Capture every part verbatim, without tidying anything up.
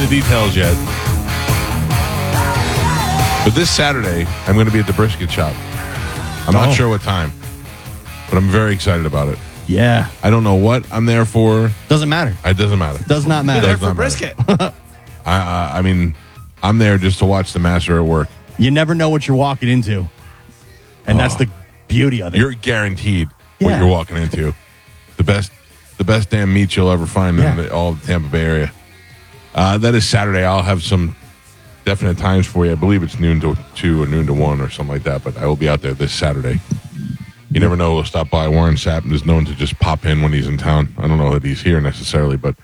the details yet. But this Saturday, I'm going to be at the brisket shop. I'm Oh. not sure what time, but I'm very excited about it. Yeah. I don't know what I'm there for. Doesn't matter. It doesn't matter. Does not matter. Does There not for matter. brisket. I, I, I mean, I'm there just to watch the master at work. You never know what you're walking into. And that's Oh. the beauty of it. You're guaranteed what Yeah. you're walking into. The best, the best damn meat you'll ever find Yeah. in the, all the Tampa Bay area. Uh, that is Saturday. I'll have some definite times for you. I believe it's noon to two or noon to one or something like that. But I will be out there this Saturday. You never know. We'll stop by. Warren Sapp is known to just pop in when he's in town. I don't know that he's here necessarily, but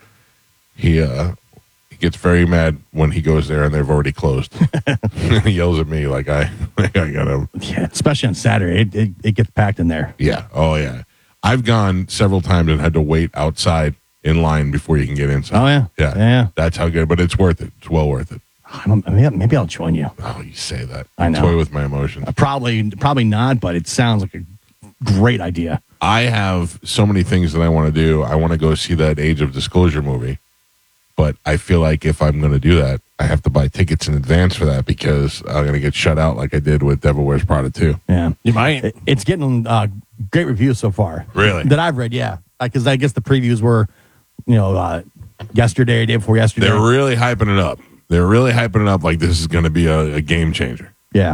he uh, he gets very mad when he goes there and they've already closed. He yells at me like I, like I got him. Yeah, especially on Saturday. It, it, it gets packed in there. Yeah. Oh, yeah. I've gone several times and had to wait outside in line before you can get inside. Oh, yeah. Yeah. Yeah. That's how good. But it's worth it. It's well worth it. I don't, maybe, maybe I'll join you. Oh, you say that. I know. Toy with my emotions. Uh, Probably, probably not, but it sounds like a great idea. I have so many things that I want to do. I want to go see that Age of Disclosure movie. But I feel like if I'm going to do that, I have to buy tickets in advance for that because I'm going to get shut out like I did with Devil Wears Prada two. Yeah. You might. It, it's getting uh, great reviews so far. Really? That I've read, yeah. Because I guess the previews were, you know, uh, yesterday or day before yesterday. They're really hyping it up. They're really hyping it up like this is going to be a, a game changer. yeah.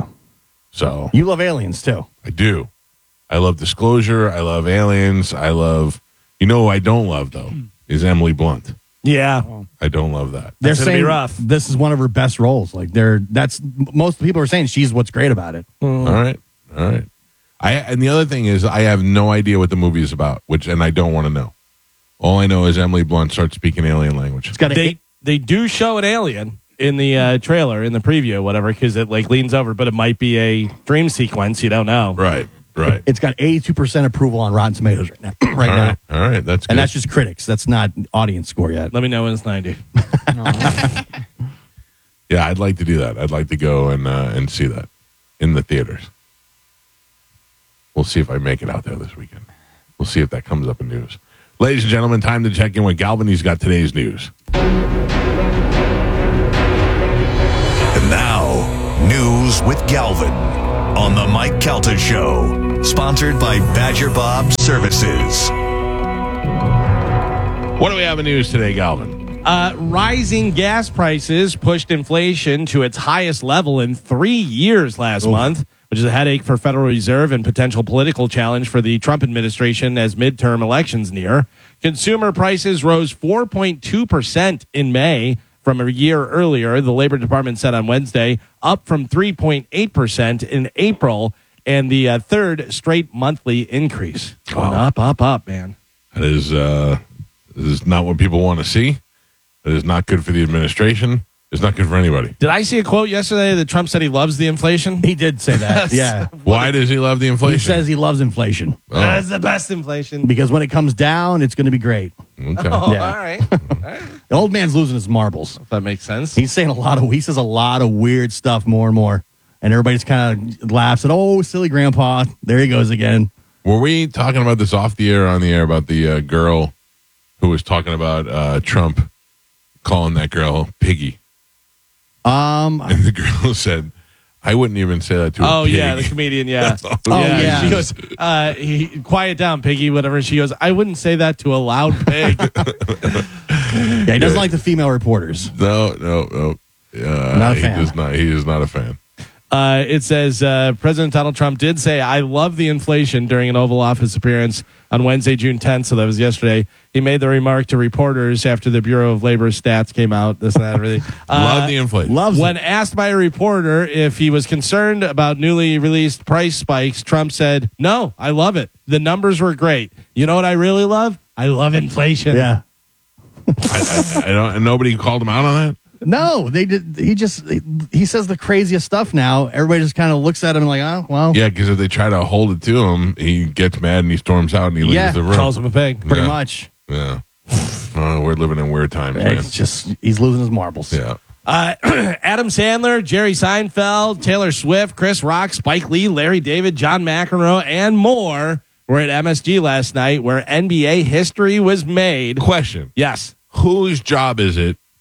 So You love aliens, too. I do. I love Disclosure. I love Aliens. I love, you know who I don't love, though, is Emily Blunt. Yeah. I don't love that. They're That's gonna be saying rough. this is one of her best roles. Like, they're, that's, most people are saying she's what's great about it. All right. All right. I And the other thing is I have no idea what the movie is about, which and I don't want to know. All I know is Emily Blunt starts speaking alien language. It's got a, They they do show an alien in the uh, trailer, in the preview, whatever, because it like leans over, but it might be a dream sequence. You don't know. Right. Right. it's got eighty-two percent approval on Rotten Tomatoes right now. right All now. right. All right. That's good. And that's just critics. That's not audience score yet. Let me know when it's ninety. Yeah, I'd like to do that. I'd like to go and uh, and see that in the theaters. We'll see if I make it out there this weekend. We'll see if that comes up in news. Ladies and gentlemen, time to check in with Galvin. He's got today's news. And now, news with Galvin on the Mike Calta Show, sponsored by Badger Bob Services. What do we have in news today, Galvin? Uh, rising gas prices pushed inflation to its highest level in three years last month, which is a headache for Federal Reserve and potential political challenge for the Trump administration as midterm elections near. Consumer prices rose four point two percent in May from a year earlier, the Labor Department said on Wednesday, up from three point eight percent in April, and the uh, third straight monthly increase. Going Wow. up, up, up, man. That is, uh, this is not what people want to see. It is not good for the administration. It's not good for anybody. Did I see a quote yesterday that Trump said he loves the inflation? He did say that. yeah. Why does he love the inflation? He says he loves inflation Oh, That's the best inflation. because when it comes down, it's going to be great. okay. Oh, Yeah. all right. All right. The old man's losing his marbles. If that makes sense. He's saying a lot of, he says a lot of weird stuff more and more. And everybody just kind of laughs at, oh, silly grandpa. There he goes again. Were we talking about this off the air or on the air about the uh, girl who was talking about uh, Trump calling that girl Piggy? Um, And the girl said, I wouldn't even say that to a Oh, pig. yeah, the comedian, yeah. Oh, yeah. yeah. She goes, uh, he, quiet down, Piggy, whatever. She goes, I wouldn't say that to a loud pig. yeah, he doesn't like the female reporters. No, no, no. Uh, Not a he fan. Does not, he is not a fan. Uh, it says uh, President Donald Trump did say, I love the inflation during an Oval Office appearance on Wednesday, June tenth. So that was yesterday. He made the remark to reporters after the Bureau of Labor stats came out. This and that, everything. Love Uh, the inflation. Loves When it. asked by a reporter if he was concerned about newly released price spikes, Trump said, no, I love it. The numbers were great. You know what I really love? I love inflation. Yeah. I, I, I don't, and nobody called him out on that? No, they did. He just, he, he says the craziest stuff now. Everybody just kind of looks at him like, oh, well, Yeah, because if they try to hold it to him, he gets mad and he storms out and he leaves Yeah. the room. Calls him a pig. pretty Yeah. much. Yeah. Oh, we're living in weird times, man. It's just, he's losing his marbles. Yeah. Uh, Adam Sandler, Jerry Seinfeld, Taylor Swift, Chris Rock, Spike Lee, Larry David, John McEnroe, and more were at M S G last night where N B A history was made. Question. Yes. Whose job is it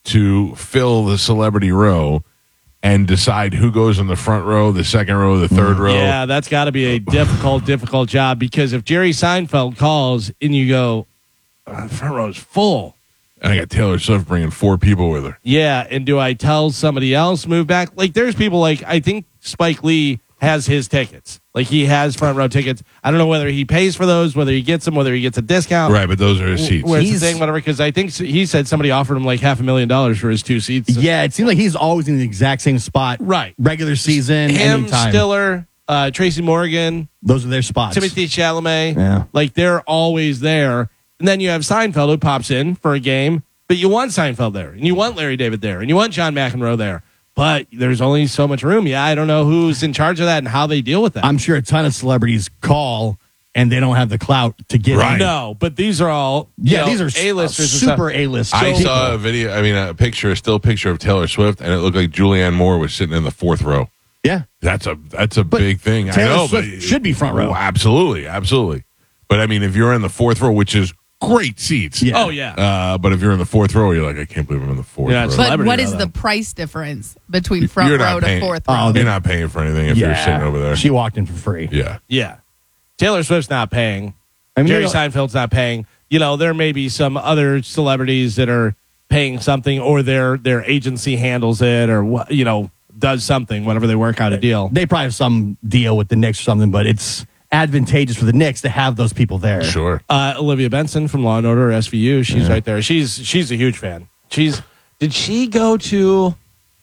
to fill the celebrity row and decide who goes in the front row, the second row, the third row. Yeah, that's got to be a difficult, difficult job because if Jerry Seinfeld calls and you go, oh, the front row is full. And I got Taylor Swift bringing four people with her. Yeah, and do I tell somebody else move back? Like, there's people like, I think Spike Lee has his tickets. Like, he has front row tickets. I don't know whether he pays for those, whether he gets them, whether he gets a discount. Right, but those are his seats. Where's the He's- thing, whatever, because I think he said somebody offered him like half a million dollars for his two seats. Yeah, it seems like he's always in the exact same spot. Right. Regular season, Him, anytime. Stiller, uh, Tracy Morgan, Those are their spots. Timothy Chalamet. Yeah. Like, they're always there. And then you have Seinfeld who pops in for a game, but you want Seinfeld there, and you want Larry David there, and you want John McEnroe there. But there's only so much room. Yeah, I don't know who's in charge of that and how they deal with that. I'm sure a ton of celebrities call and they don't have the clout to get Right. in. No, but these are all you Yeah, know, these are A-listers and super stuff. A-list. I people. saw a video, I mean, a picture, a still picture of Taylor Swift, and it looked like Julianne Moore was sitting in the fourth row. Yeah. That's a that's a But big thing. Taylor I know, Swift but should be front row. Oh, absolutely, absolutely. But I mean, if you're in the fourth row, which is great seats, Yeah. Oh, yeah. Uh, but if you're in the fourth row, you're like, I can't believe I'm in the fourth Yeah, row. it's But Celebrity what row, is though. the price difference between front You're not row paying- to fourth Oh, row? You're not paying for anything if you're sitting over there. She walked in for free. yeah. Yeah. Taylor Swift's not paying. I mean, Jerry you know- Seinfeld's not paying. You know, there may be some other celebrities that are paying something, or their their agency handles it, or wha- you know, does something, whatever they work out a deal. They probably have some deal with the Knicks or something, but it's advantageous for the Knicks to have those people there. Sure. Uh, Olivia Benson from Law and Order S V U, she's right there. She's she's a huge fan. She's did she go to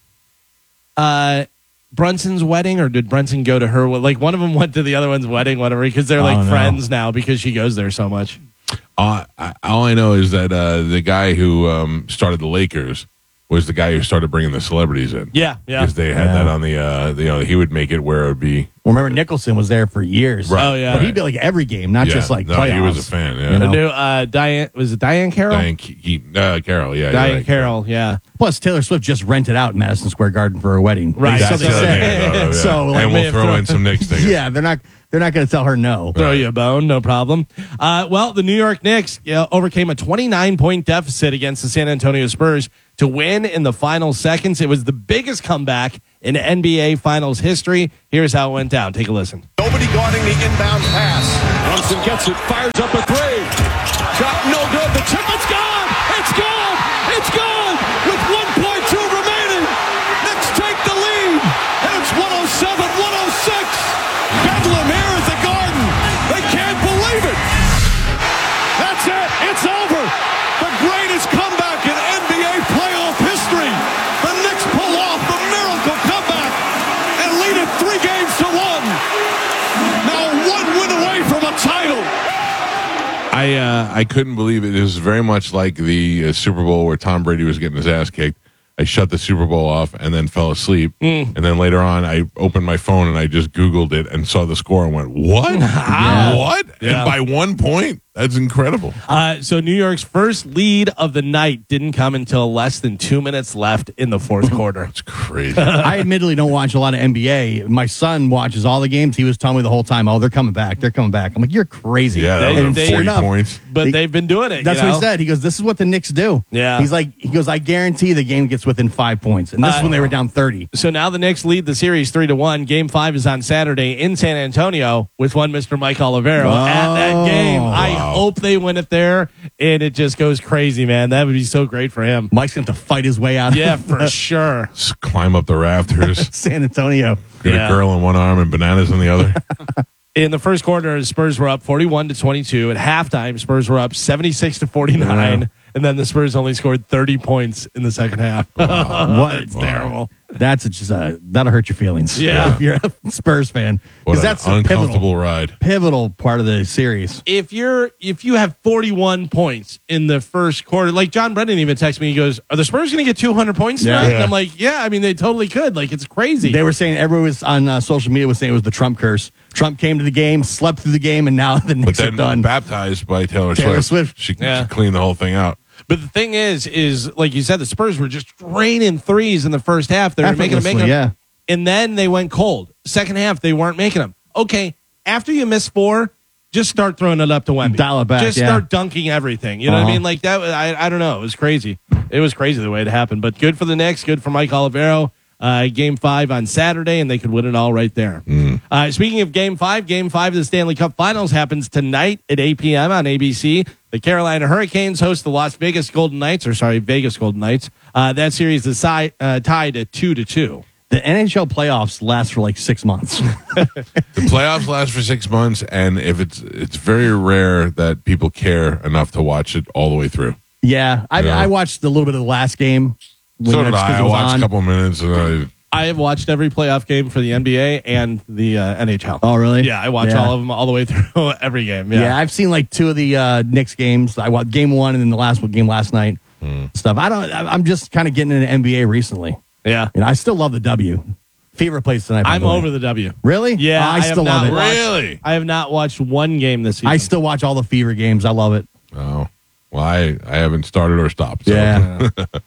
uh Brunson's wedding, or did Brunson go to her? Like, one of them went to the other one's wedding, whatever, because they're like Oh, no. friends now because she goes there so much. Uh, I, all I know is that uh, the guy who um, started the Lakers was the guy who started bringing the celebrities in. Yeah, yeah. Because they had Yeah. that on the, uh, the, you know, he would make it where it would be. Well, remember, Nicholson was there for years. Right. Oh, yeah. But he'd be like every game, not Yeah. just like No, playoffs. he was a fan, yeah. You The know? new uh, Diane was it Diane Carroll? Diane Ke- uh, Carroll, yeah. you're Diane right. Carroll, yeah. Plus, Taylor Swift just rented out Madison Square Garden for her wedding. Right. So That's they the other said- thing I thought of, yeah. So, like, and may we'll have throw thrown- in some Knicks tickets. Yeah, they're not. They're not going to tell her no. Throw you a bone, no problem. Uh, well, the New York Knicks you know, overcame a twenty-nine point deficit against the San Antonio Spurs to win in the final seconds. It was the biggest comeback in N B A Finals history. Here's how it went down. Take a listen. Nobody guarding the inbound pass. Brunson gets it, fires up a three. Shot no good. The tip is gone. It's gone. It's gone. With one point two remaining. Knicks take the lead. And it's one oh seven one oh six. Bedlam here at the Garden. They can't believe it. That's it. It's over. The greatest comeback in N B A playoff history. The Knicks pull off the miracle comeback and lead it three games to one. Now one win away from a title. I uh, I couldn't believe it. It was very much like the uh, Super Bowl where Tom Brady was getting his ass kicked. I shut the Super Bowl off and then fell asleep. Mm. And then later on, I opened my phone and I just Googled it and saw the score and went, what? What? Yeah. And by one point? That's incredible. Uh, so New York's first lead of the night didn't come until less than two minutes left in the fourth quarter. It's crazy. I admittedly don't watch a lot of N B A. My son watches all the games. He was telling me the whole time, "Oh, they're coming back. They're coming back." I'm like, "You're crazy." Yeah, that They- would have they- been forty enough. points. But He- they've been doing it. That's you what know? he said. He goes, "This is what the Knicks do." Yeah. He's like, he goes, "I guarantee the game gets within five points." And this Uh, is when they were down thirty. So now the Knicks lead the series three to one. Game five is on Saturday in San Antonio with one Mister Mike Olivero at that game. I Wow. hope they win it there, and it just goes crazy, man. That would be so great for him. Mike's going to have to fight his way out. Yeah, of for sure. Just climb up the rafters, San Antonio. get Yeah. a girl in one arm and bananas in the other. In the first quarter, the Spurs were up forty-one to twenty-two. At halftime, Spurs were up seventy-six to forty-nine, Yeah. and then the Spurs only scored thirty points in the second half. What? It's terrible. That's just uh, that'll hurt your feelings. Yeah. if you're a Spurs fan, What because an that's a uncomfortable pivotal, ride. pivotal part of the series. If you're if you have forty-one points in the first quarter, like John Brennan even texted me, he goes, "Are the Spurs going to get two hundred points Yeah. tonight?" Yeah. And I'm like, "Yeah, I mean they totally could. Like it's crazy." They were saying everyone was on uh, social media was saying it was the Trump curse. Trump came to the game, slept through the game, and now the But Knicks are then done. baptized by Taylor, Taylor Swift. Swift. She, Yeah. she cleaned the whole thing out. But the thing is, is like you said, the Spurs were just raining threes in the first half. They were making them, making them, yeah. and then they went cold. Second half, they weren't making them. Okay, after you miss four, just start throwing it up to Wemby. Dial it back, Just yeah. start dunking everything. You know what I Uh-huh. mean? Like that. I, I don't know. It was crazy. It was crazy the way it happened. But good for the Knicks. Good for Mike Olivero. Uh, game five on Saturday, and they could win it all right there. Mm. Uh, speaking of game five, game five of the Stanley Cup Finals happens tonight at eight p.m. on A B C. The Carolina Hurricanes host the Las Vegas Golden Knights, or sorry, Vegas Golden Knights. Uh, that series is si- uh, tied at two to two. The N H L playoffs last for like six months. The playoffs last for six months, and if it's it's very rare that people care enough to watch it all the way through. yeah, I, Yeah. I watched a little bit of the last game. So when did that's 'cause I. it I was watched on. a couple minutes, and I, I have watched every playoff game for the N B A and the uh, N H L. Oh, really? Yeah, I watch Yeah. all of them all the way through every game. Yeah. Yeah. I've seen like two of the uh, Knicks games. I watched game one and then the last one game last night. Stuff. I don't. I- I'm just kind of getting into N B A recently. Yeah. You know, I still love the W. Favorite place tonight. by I'm the way. over the W. Really? Yeah, Oh, I, I have still not love it. watched- really. I have not watched one game this season. I still watch all the Fever games. I love it. Oh, well, I, I haven't started or stopped. So. Yeah.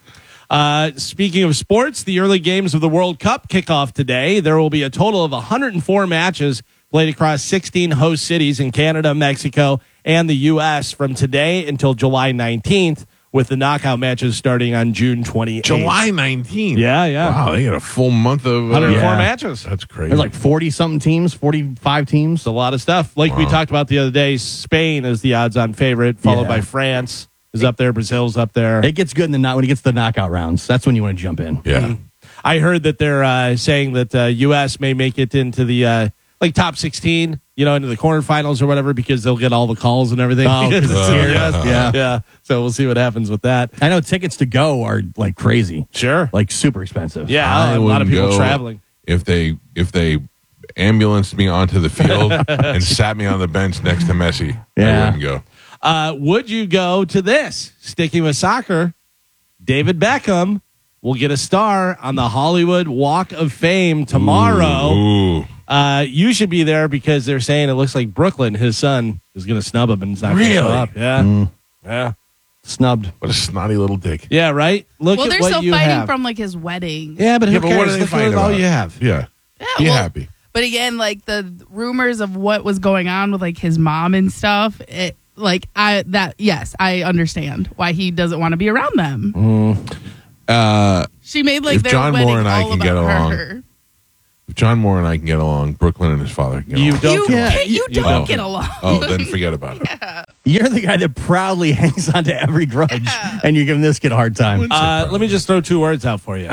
Uh, speaking of sports, the early games of the World Cup kick off today. There will be a total of one hundred four matches played across sixteen host cities in Canada, Mexico, and the U S from today until July nineteenth, with the knockout matches starting on June twenty-eighth. July nineteenth. Yeah, yeah. Wow, they got a full month of. Uh, one hundred four Yeah. matches. That's crazy. There's like forty something teams, forty-five teams. It's a lot of stuff. Like we Wow. talked about the other day, Spain is the odds-on favorite, followed Yeah. by France is up there, Brazil's up there. It gets good in the knot when it gets to the knockout rounds. That's when you want to jump in. yeah. I heard that they're uh, saying that uh, U S may make it into the uh, like top sixteen, you know, into the quarterfinals or whatever, because they'll get all the calls and everything. Oh, 'cause it's Uh, here. yeah. Yeah. yeah. So we'll see what happens with that. I know tickets to go are like crazy, Sure. like super expensive. Yeah, I a lot of wouldn't people go traveling. If they if they ambulanced me onto the field and sat me on the bench next to Messi, I Yeah. wouldn't go. Uh, would you go to this? Sticking with soccer, David Beckham will get a star on the Hollywood Walk of Fame tomorrow. Ooh. Uh, you should be there because they're saying it looks like Brooklyn, his son, is going to snub him and he's not going to show Really? up. Yeah. Mm. Yeah. Snubbed. What a snotty little dick. Yeah, right? Look Well, at they're what still you fighting have. from like his wedding. yeah, but who Yeah, but cares? what are they Look fighting at all about? you have. Yeah. Yeah, Be well, happy. But again, like the rumors of what was going on with like his mom and stuff, it like I that yes, I understand why he doesn't want to be around them. Uh, She made like If their John wedding Moore and I all can get about along, her. if John Moore and I can get along, Brooklyn and his father can get You along. don't. You, Yeah, can't, you, you don't don't. get along. Oh, then forget about it. You're the guy that proudly hangs on to every grudge, and you're giving this kid a hard time. Uh, let me just throw two words out for you.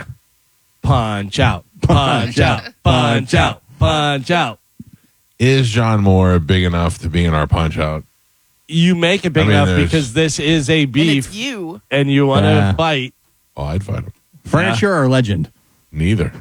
Punch out. Punch out. Punch out. Punch out. Is John Moore big enough to be in our punch out? You make it big I mean, enough there's- because this is a And beef it's you. and you want to Yeah. fight. Oh, I'd fight him. Furniture or legend? Neither.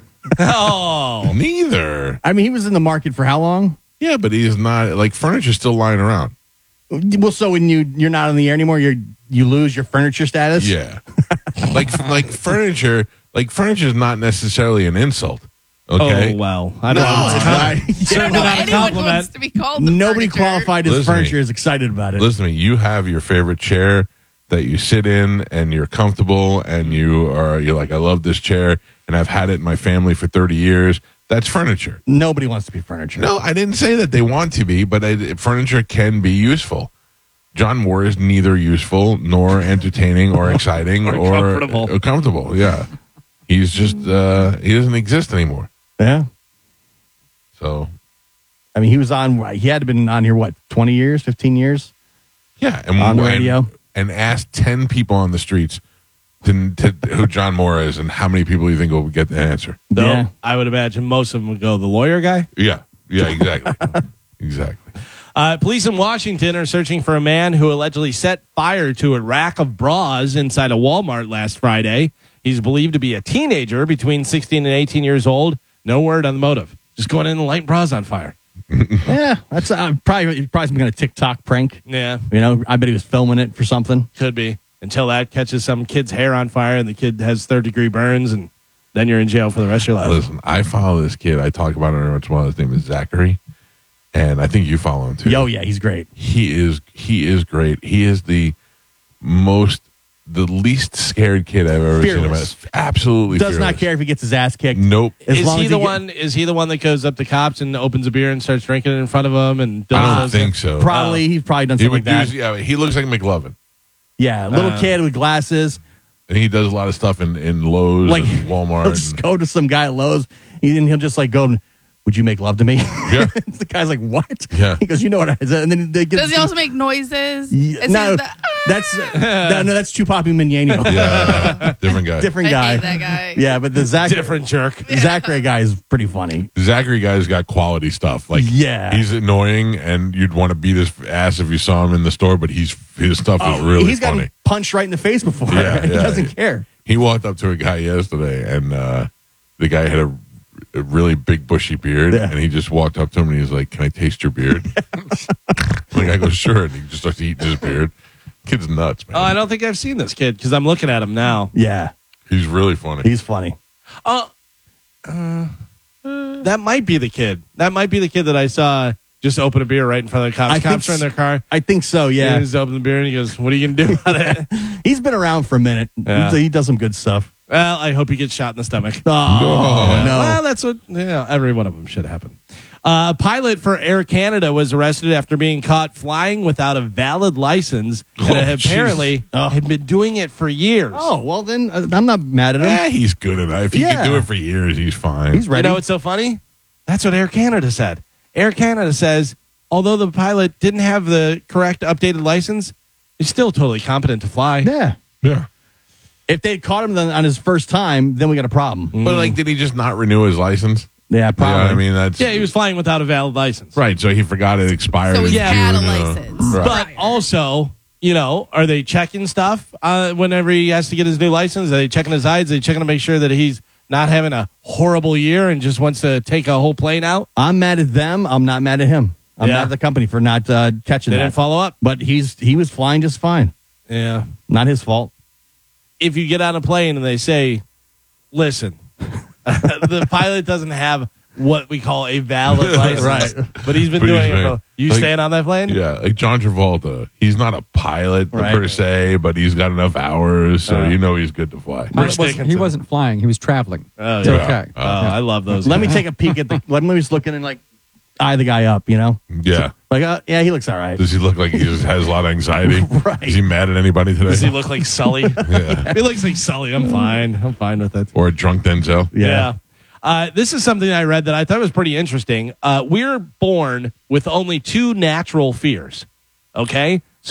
Oh. Neither. I mean, he was in the market for how long? Yeah, but he's not like furniture's still lying around. Well, so when you you're not on the air anymore, you you lose your furniture status. Yeah. like like furniture, like furniture is not necessarily an insult. Okay. Oh, well. I don't No, know. it's not. I don't Certainly know not a anyone compliment. wants to be called the Nobody furniture. qualified as Listen to me. furniture is excited about it. Listen to me. You have your favorite chair that you sit in and you're comfortable and you are you're like, I love this chair and I've had it in my family for thirty years. That's furniture. Nobody wants to be furniture. No, I didn't say that they want to be, but I, furniture can be useful. John Moore is neither useful nor entertaining or exciting Or or, comfortable. or comfortable. Yeah. He's just uh, he doesn't exist anymore. Yeah. So I mean, he was on. He had to been on here what twenty years, fifteen years. yeah, and On the and- radio? and ask ten people on the streets to, to who John Moore is and how many people you think will get the answer. Though, Yeah. I would imagine most of them would go, the lawyer guy? Yeah, yeah, exactly, exactly. Uh, police in Washington are searching for a man who allegedly set fire to a rack of bras inside a Walmart last Friday. He's believed to be a teenager between sixteen and eighteen years old. No word on the motive. Just going in and lighting bras on fire. Yeah, that's uh, probably probably some kind of TikTok prank. Yeah, You know, I bet he was filming it for something. could be. Until that catches some kid's hair on fire and the kid has third degree burns, and then you're in jail for the rest of your life. Listen, I follow this kid. I talk about him every once in a while. His name is Zachary, and I think you follow him too. Yo, yeah, he's great. He is he is great. He is the most the least scared kid I've ever Fearless. seen him. Absolutely Does not fearless. care if he gets his ass kicked. Nope. As is long he as the get- one? Is he the one that goes up to cops and opens a beer and starts drinking it in front of them? And does I don't those think things? so. Probably he's probably done He something like would that. use, yeah, he looks like McLovin. Yeah, little Uh, kid with glasses. And he does a lot of stuff in, in Lowe's Like and Walmart. he'll just and- go to some guy at Lowe's, and he'll just like go. Would you make love to me? Yeah. The guy's like, what? Yeah. He goes, you know what I said. And then they get. Does he also make noises? Yeah, Is no, he the, ah! that's no, no, that's Chupapi Mignano. yeah, different guy. Different I guy. hate that guy. Yeah, but the Zach Different jerk. Zachary guy is pretty funny. Zachary guy's got quality stuff. Like, Yeah. he's annoying, and you'd want to beat his ass if you saw him in the store. But he's his stuff is really Oh, He's funny. gotten punched right in the face before. Yeah, he yeah. doesn't care. He walked up to a guy yesterday, and uh, the guy had a, a really big bushy beard, Yeah. and he just walked up to him and he's like, "Can I taste your beard?" The guy goes, "Sure," and he just starts eating his beard. Kid's nuts, man. Oh, I don't think I've seen this kid because I'm looking at him now. Yeah, He's really funny. he's funny. Oh, uh, that might be the kid. That might be the kid that I saw just open a beer right in front of the cops. I think Cops are in s- their car. I think so. Yeah. Yeah, He just opens the beer and he goes, "What are you gonna do about it?" he's been around for a minute. Yeah. He, he does some good stuff. Well, I hope he gets shot in the stomach. Oh no! Well, that's what yeah, every one of them should happen. Uh, a pilot for Air Canada was arrested after being caught flying without a valid license, and Oh, apparently Oh. had been doing it for years. Oh well, then uh, I'm not mad at him. Yeah, he's good enough. If he Yeah. can do it for years, he's fine. He's You ready. know what's so funny? That's what Air Canada said. Air Canada says, although the pilot didn't have the correct updated license, he's still totally competent to fly. yeah. yeah. If they had caught him then on his first time, then we got a problem. But like, did he just not renew his license? Yeah, probably. Yeah, I mean that's Yeah, he was flying without a valid license. right. So he forgot it expired. So in he Yeah. had a June, uh, license. right. But also, you know, are they checking stuff uh, whenever he has to get his new license? Are they checking his eyes? Are they checking to make sure that he's not having a horrible year and just wants to take a whole plane out? I'm mad at them. I'm not mad at him. I'm Yeah. mad at the company for not uh, catching They that. didn't follow up. But he's he was flying just fine. Yeah. Not his fault. If you get on a plane and they say, listen, the pilot doesn't have what we call a valid license. Right. But he's been But he's doing it. been- For, you like- staying on that plane? Yeah, like John Travolta. He's not a pilot Right. per se, but he's got enough hours, so Uh. you know he's good to fly. Bruce He wasn't, he Dickinson. wasn't flying. He was traveling. Oh, It's yeah. okay. Oh, I love those. Let me guys. take a peek at the. Let me just look in and like eye the guy up. You know, Yeah. like uh, yeah, he looks all right. Does he look like he just has a lot of anxiety? Right. Is he mad at anybody today? Does he look like Sully? Yeah. He looks like Sully. I'm fine. I'm fine with it. Or a drunk Denzel? Yeah. Uh, this is something I read that I thought was pretty interesting. Uh, we're born with only two natural fears. Okay.